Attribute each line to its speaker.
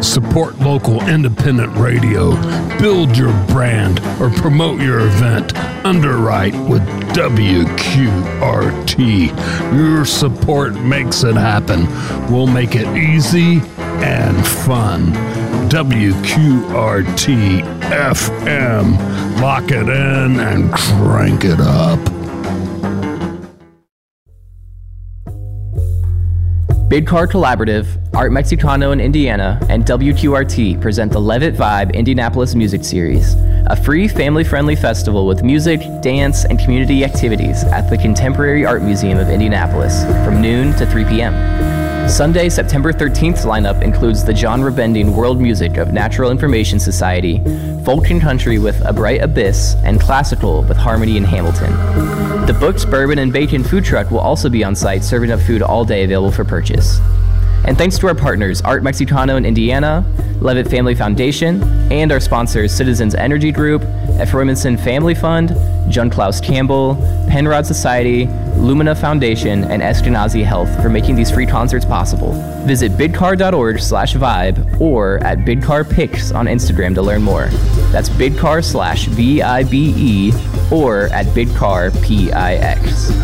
Speaker 1: Support local independent radio, build your brand, or promote your event. Underwrite with WQRT. Your support makes it happen. We'll make it easy and fun. WQRT FM. Lock it in and crank it up.
Speaker 2: Bidcar Collaborative, Art Mexicano in Indiana, and WQRT present the Levitt Vibe Indianapolis Music Series, a free family-friendly festival with music, dance, and community activities at the Contemporary Art Museum of Indianapolis from noon to 3 p.m. Sunday, September 13th lineup includes the genre-bending world music of Natural Information Society, folk and country with A Bright Abyss, and classical with Harmony in Hamilton. The Booked Bourbon and Bacon food truck will also be on site serving up food all day available for purchase. And thanks to our partners, Art Mexicano in Indiana, Levitt Family Foundation, and our sponsors, Citizens Energy Group, Efroimanson Family Fund, John Klaus Campbell, Penrod Society, Lumina Foundation, and Eskenazi Health for making these free concerts possible. Visit bidcar.org/vibe or at bidcarpics on Instagram to learn more. That's bidcar/VIBE or at bidcarpix.